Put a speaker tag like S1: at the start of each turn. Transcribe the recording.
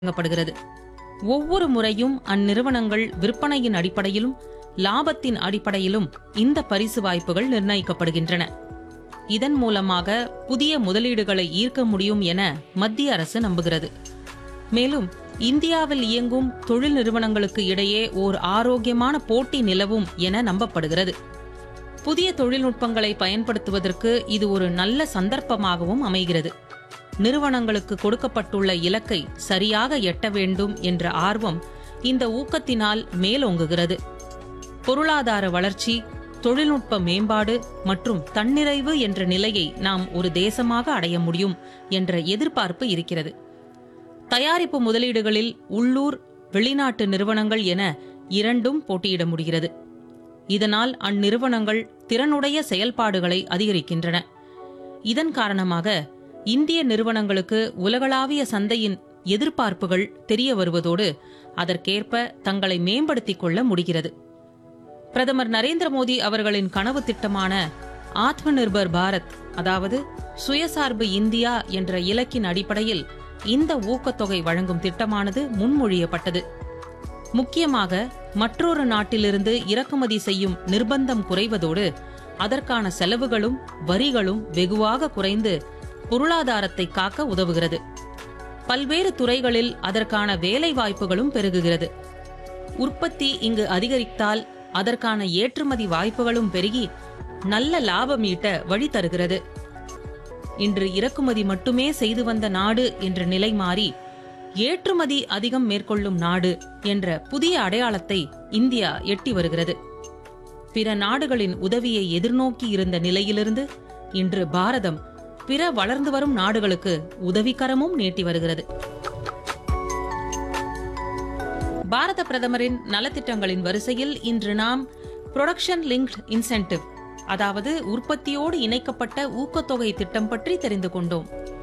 S1: வழங்கப்படுகிறது. ஒவ்வொரு முறையும் அந்நிறுவனங்கள் விற்பனையின் அடிப்படையிலும் லாபத்தின் அடிப்படையிலும் இந்த பரிசு வாய்ப்புகள் நிர்ணயிக்கப்படுகின்றன. இதன் மூலமாக புதிய முதலீடுகளை ஈர்க்க முடியும் என மத்திய அரசு நம்புகிறது. மேலும் இந்தியாவில் இயங்கும் தொழில் நிறுவனங்களுக்கு இடையே ஓர் ஆரோக்கியமான போட்டி நிலவும் என நம்பப்படுகிறது. புதிய தொழில்நுட்பங்களை பயன்படுத்துவதற்கு இது ஒரு நல்ல சந்தர்ப்பமாகவும் அமைகிறது. நிறுவனங்களுக்கு கொடுக்கப்பட்டுள்ள இலக்கை சரியாக எட்ட வேண்டும் என்ற ஆர்வம் இந்த ஊக்கத்தினால் மேலோங்குகிறது. பொருளாதார வளர்ச்சி, தொழில்நுட்ப மேம்பாடு மற்றும் தன்னிறைவு என்ற நிலையை நாம் ஒரு தேசமாக அடைய முடியும் என்ற எதிர்பார்ப்பு இருக்கிறது. தயாரிப்பு முதலீடுகளில் உள்ளூர், வெளிநாட்டு நிறுவனங்கள் என இரண்டும் போட்டியிட முடிகிறது. இதனால் அந்நிறுவனங்கள் திறனுடைய செயல்பாடுகளை அதிகரிக்கின்றன. இதன் காரணமாக இந்திய நிறுவனங்களுக்கு உலகளாவிய சந்தையின் எதிர்பார்ப்புகள் தெரிய வருவதோடு அதற்கேற்ப தங்களை மேம்படுத்திக் கொள்ள முடிகிறது. பிரதமர் நரேந்திர மோடி அவர்களின் கனவு திட்டமான ஆத்ம நிர்பர் பாரத், அதாவது சுயசார்பு இந்தியா என்ற இலக்கின் அடிப்படையில் இந்த ஊக்கத்தொகை வழங்கும் திட்டமானது முன்மொழியப்பட்டது. முக்கியமாக மற்றொரு நாட்டிலிருந்து இறக்குமதி செய்யும் நிர்பந்தம் குறைவதோடு அதற்கான செலவுகளும் வரிகளும் வெகுவாக குறைந்து பொருளாதாரத்தை காக்க உதவுகிறது. பல்வேறு துறைகளில் அதற்கான வேலை வாய்ப்புகளும் பெருகுகிறது. உற்பத்தி இங்கு அதிகரித்தால் அதற்கான ஏற்றுமதி வாய்ப்புகளும் பெருகி நல்ல லாபம் ஈட்ட வழி தருகிறது. இன்று இறக்குமதி மட்டுமே செய்து வந்த நாடு என்ற நிலை மாறி ஏற்றுமதி அதிகம் மேற்கொள்ளும் நாடு என்ற புதிய அடையாளத்தை இந்தியா எட்டி வருகிறது. பிற நாடுகளின் உதவியை எதிர்நோக்கி இருந்த நிலையிலிருந்து இன்று பாரதம் பிற வளர்ந்து வரும் நாடுகளுக்கு உதவிக்கரமும் நீட்டி வருகிறது. பாரத பிரதமரின் நலத்திட்டங்களின் வரிசையில் இன்று நாம் புரொடக்ஷன் லிங்க்ட் இன்சென்டிவ், அதாவது உற்பத்தியோடு இணைக்கப்பட்ட ஊக்கத்தொகை திட்டம் பற்றி தெரிந்து கொண்டோம்.